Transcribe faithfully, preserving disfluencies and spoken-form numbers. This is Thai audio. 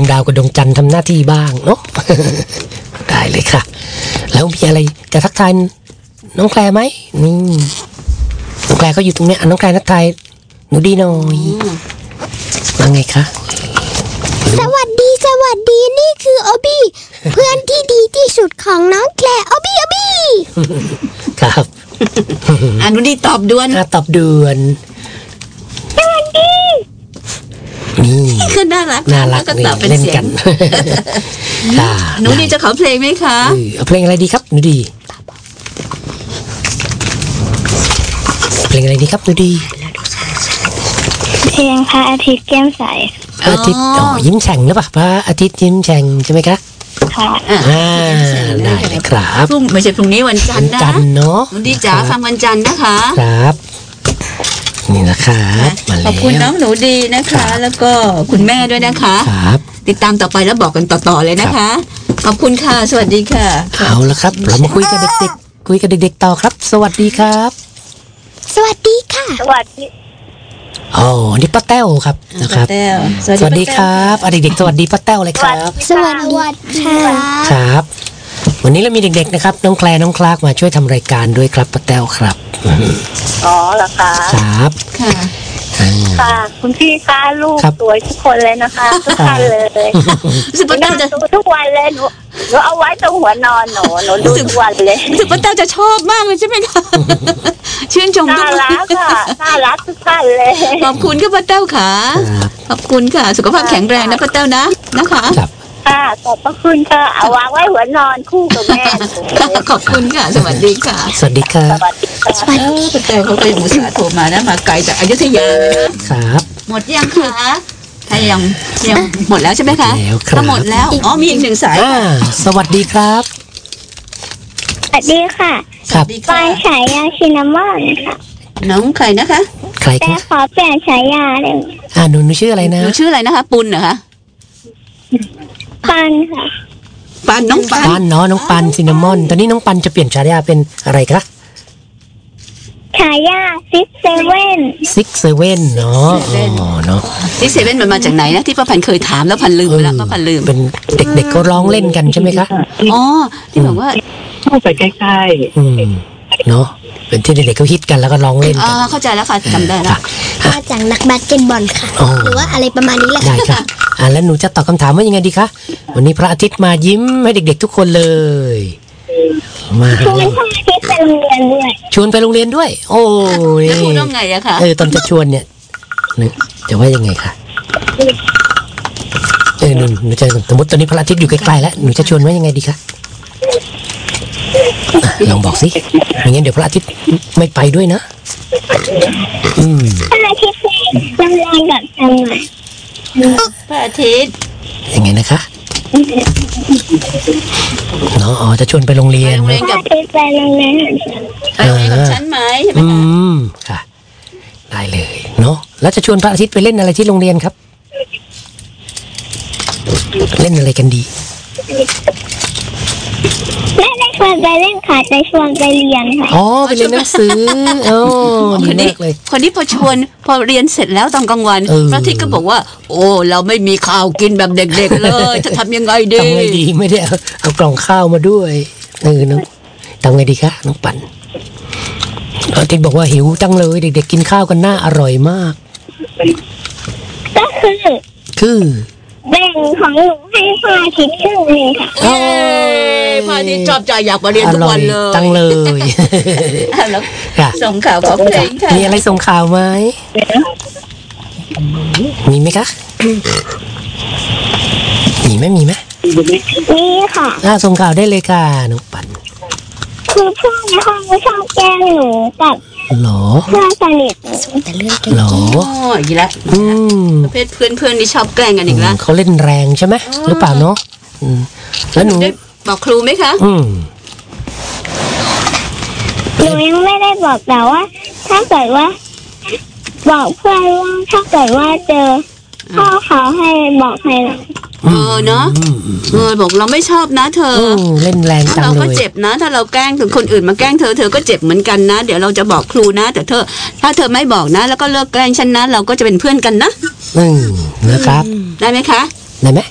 วงดาวกับดวงจันทร์ทำหน้าที่บ้างเนาะ ได้เลยค่ะแล้วมีอะไรจะทักทายน้องแคลไหมนี่น้องแคลก็อยู่ตรงเนี้ยน้องแคลทักทายหนูดีหน่อยว่าไงคะสวัสดีสวัสดีนี่คือโอบี้เพื่อนที่ดีที่สุดของน้องแคลโอบี้โอบี้ครับอ่ะหนูดีตอบด่วนอ่ะตอบด่วนสวัสดีนี่คือน่ารักน่ารักก็ตอบเป็นเสียงหนูดีจะขอเพลงไหมคะเอาเพลงอะไรดีครับหนูดีเพลงอะไรดีครับหนูดีเพลงพระอาทิตย์แก้มใสพระอาทิตย์อ๋อยิ้มแฉ่งหรือเปล่าพระอาทิตย์ยิ้มแฉ่งใช่ไหมครับค่ะอ่าได้เลยครับพรุ่งไม่ใช่พรุ่งนี้วันจันทร์นะจันทร์เนาะหนูดีจ๋าฟังวันจันทร์นะคะครับนี่นะครับขอบคุณน้องหนูดีนะคะแล้วก็คุณแม่ด้วยนะคะครับติดตามต่อไปแล้วบอกกันต่อๆเลยนะคะขอบคุณค่ะสวัสดีค่ะเอาละครับเรามาคุยกับเด็กๆคุยกับเด็กๆต่อครับสวัสดีครับสวัสดีค่ะสวัสดีอ๋อนี่ป้าแต้วครับนะครับสวัสดีครับเด็กๆสวัสดีป้าแต้วเลยครับสวัสดีค่ะครับวันนี้เรามีเด็กๆนะครับน้องแคลน้องคลากมาช่วยทำรายการด้วยครับป้าแต้วครับอ๋อเหรอคะครับค่ะค่ะคุณพี่คะลูกสวยทุกคนเลยนะคะทุกท่านเลยสุป้าแต้วจะดูทุกวันเลยหนูหนูเอาไว้ตรงหัวนอนหนูหนูดูทุกวันเลยสุป้าแต้วจะชอบมากเลยใช่ไหมคะชื่นชมน่ารักค่ะน่ารักทุกท่านเลยขอบคุณค่ะป้าแต้วค่ะขอบคุณค่ะสุขภาพแข็งแรงนะป้าแต้วนะนะคะค่ะขอบพระคุณค่ะเอาวางไว้หัวนอนคู่กับแม่ขอบคุณค่ะสวัสดีค่ะสวัสดีค่ะสวัสดีค่ะป้าแต้วเขาไปอุตส่าห์โทรมานะมาไกลจากอยุธยาเลยนะครับหมดยังคะถ้ายังยังหมดแล้วใช่ไหมคะก็หมดแล้วอ๋อมีอีกหนึ่งสายสวัสดีครับสวัสดีค่ะครับปานฉายาชินามอนค่ะน้องใครนะคะใครคะแต่ขอเปลี่ยนฉายาเลยอ่าหนูหนูชื่ออะไรนะหนูชื่ออะไรนะคะปุณเหรอคะปันค่ะปันน้องปันปันเนาะน้องปันซินนามอนตอนนี้น้องปันจะเปลี่ยนฉายาเป็นอะไรคะฉายาซิกเซเว่นซิกเซเว่นเนาะอ๋อเนาะซิกเซเว่นมันมาจากไหนนะที่ป้าพันเคยถามแล้วพันลืมไปแล้วป้าพันลืมเป็นเด็กๆเขาร้องเล่นกันใช่ไหมคะอ๋อที่บอกว่าเข้าไปใกล้ๆอืมเนาะเป็นที่เด็กๆเขาฮิตกันแล้วก็ร้องเล่นกันอ๋อเข้าใจแล้วค่ะจำได้แล้วมาจากนักบาสเกตบอลค่ะหรือว่าอะไรประมาณนี้แหละได้ค่ะอ่าแล้วหนูจะตอบคำถามว่ายังไงดีคะวันนี้พระอาทิตย์มายิ้มให้เด็กๆทุกคนเลยมาชวนพระอาทิตย์ไปโรงเรียนด้วยชวนไปโรงเรียนด้วยโอ้ยจะพูดว่าไงอะคะเออตอนจะชวนเนี่ยจะว่ายังไงคะเออหนูหนูจะสมมติตอนนี้พระอาทิตย์อยู่ใกล้ๆแล้วหนูจะชวนว่ายังไงดีคะลองบอกสิอย่างงี้เดี๋ยวพระอาทิตย์ไม่ไปด้วยนะอืมพระอาทิตย์จำลองกับจังหวะพระอาทิตย์ยังไงนะคะเนาะอ๋อจะชวนไปโรงเรียนไปโรงเรียนกับไปโรงเรียนไปโรงเรียนกับฉันไหมใช่ไหมคะอืมค่ะได้เลยเนาะแล้วจะชวนพระอาทิตย์ไปเล่นอะไรที่โรงเรียนครับเล่นอะไรกันดีไม่ได้ชวนไปเล่นค่ะจะชวนไปเรียนค่ะอ๋อไปเรียนหนังสือโอ้คนนี้เลยคนนี้พอชวนพอเรียนเสร็จแล้วตอนกลางวันพระอาทิตย์ก็บอกว่าโอ้เราไม่มีข้าวกินแบบเด็กๆเลยจะทำยังไงดีทำไงดีไม่ได้เอากล่องข้าวมาด้วยเออน้องทำไงดีคะน้องปั่นพระอาทิตย์บอกว่าหิวจังเลยเด็กๆกินข้าวกันน่าอร่อยมากก็คือคือแบ่งของหนูให้พระอาทิตย์ครึ่งนึงค่ะเอ้พระอาทิตย์ชอบใจอยากมาเรียนทุกวันเลยตั้งเลยแล้วส่งข่าวขอเพลงค่ะมีอะไรส่งข่าวไหมมีไหมคะมีไหมมีไหมมีค่ะอ่าส่งข่าวได้เลยค่ะน้องปั่นคือเพื่อนในห้องชอบแกล้งหนูกับหรอเพื่อนสนิทแต่เรื่องหรออีกแล้วประเภทเพื่อนเพื่อนที่ชอบแกล้งกันอีกแล้วเขาเล่นแรงใช่ไหมหรือเปล่าเนาะแล้วหนูได้บอกครูไหมคะอืมหนูยังไม่ได้บอกแต่ว่าถ้าเกิดว่าบอกเพื่อนว่าถ้าเกิดว่าเจอพ่อเขาให้บอกให้เออเนาะเออบอกเราไม่ชอบนะเธอเล่นแรงจังเลยเราก็เจ็บนะถ้าเราแกล้งถึงคนอื่นมาแกล้งเธอเธอก็เจ็บเหมือนกันนะเดี๋ยวเราจะบอกครูนะแต่เธอถ้าเธอไม่บอกนะแล้วก็เลิกแกล้งฉันนะเราก็จะเป็นเพื่อนกันนะอืมนะครับได้ไหมคะได้ไหม